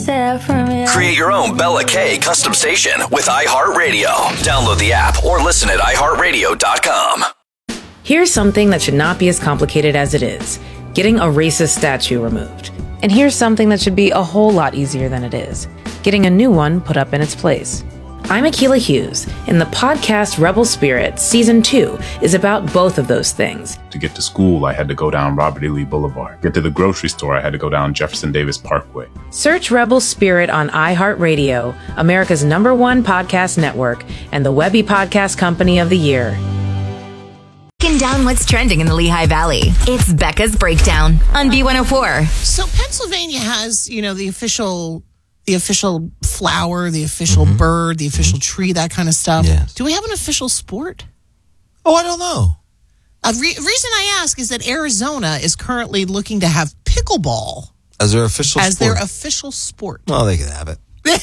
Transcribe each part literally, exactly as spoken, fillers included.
step from you. Create your own Bella K custom station with iHeartRadio. Download the app or listen at i heart radio dot com. Here's something that should not be as complicated as it is. Getting a racist statue removed. And here's something that should be a whole lot easier than it is. Getting a new one put up in its place. I'm Akilah Hughes, and the podcast Rebel Spirit Season two is about both of those things. To get to school, I had to go down Robert E. Lee Boulevard. Get to the grocery store, I had to go down Jefferson Davis Parkway. Search Rebel Spirit on iHeartRadio, America's number one podcast network, and the Webby Podcast Company of the Year. Breaking down what's trending in the Lehigh Valley. It's Becca's Breakdown on B one oh four. So Pennsylvania has, you know, the official... the official flower, the official mm-hmm. bird, the official mm-hmm. tree, that kind of stuff. Yes. Do we have an official sport? Oh, I don't know. A re- reason I ask is that Arizona is currently looking to have pickleball as their official as sport. their official sport. Well, they can have it.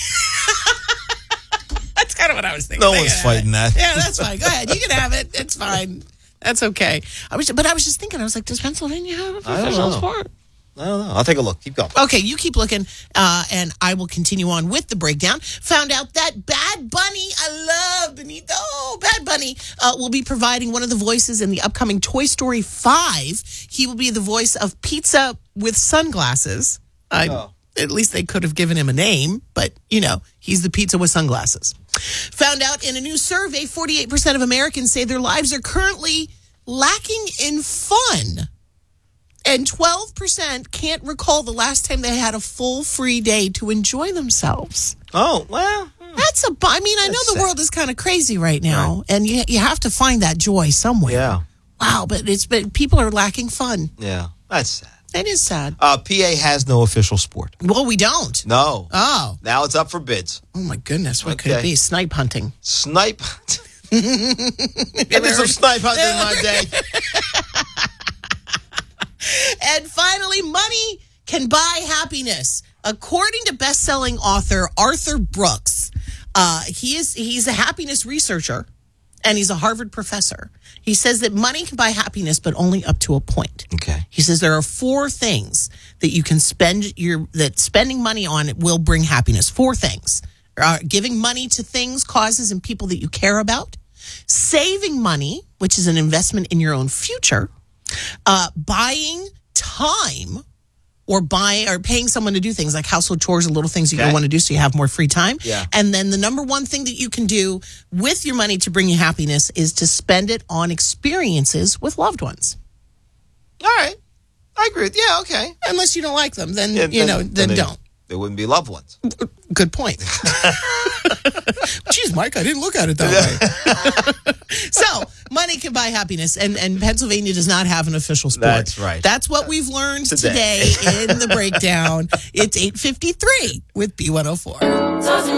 That's kind of what I was thinking. No they one's fighting that. Yeah, that's fine. Go ahead. You can have it. It's fine. That's okay. I was, but I was just thinking, I was like, does Pennsylvania have an official sport? I don't know. I'll take a look. Keep going. Okay, you keep looking, uh, and I will continue on with the breakdown. Found out that Bad Bunny, I love Benito, Bad Bunny, uh, will be providing one of the voices in the upcoming Toy Story five. He will be the voice of Pizza with sunglasses. I, oh. At least they could have given him a name, but, you know, he's the pizza with sunglasses. Found out in a new survey, forty-eight percent of Americans say their lives are currently lacking in fun. And twelve percent can't recall the last time they had a full free day to enjoy themselves. Oh, well. That's a, I mean, I know the sad. world is kind of crazy right now, right. and you you have to find that joy somewhere. Yeah. Wow, but it's but people are lacking fun. Yeah, that's sad. It is sad. Uh, P A has no official sport. Well, we don't. No. Oh. Now it's up for bids. Oh, my goodness. What okay. could it be? Snipe hunting. Snipe hunting. Give me some snipe hunting in my day. And finally, money can buy happiness. According to best-selling author Arthur Brooks, uh, he is he's a happiness researcher, and he's a Harvard professor. He says that money can buy happiness, but only up to a point. Okay. He says there are four things that you can spend your that spending money on will bring happiness. Four things: uh, giving money to things, causes, and people that you care about; saving money, which is an investment in your own future; uh, buying time, or buying or paying someone to do things like household chores or little things you okay. want to do so you have more free time. Yeah. And then the number one thing that you can do with your money to bring you happiness is to spend it on experiences with loved ones. All right. I agree with you. Yeah, okay. Unless you don't like them, then, yeah, you then, know, then, then they, don't. They wouldn't be loved ones. Good point. Jeez, Mike, I didn't look at it that way. So, money can buy happiness, and, and Pennsylvania does not have an official sport. That's right. That's what we've learned today, today in the breakdown. It's eight fifty-three with B one oh four.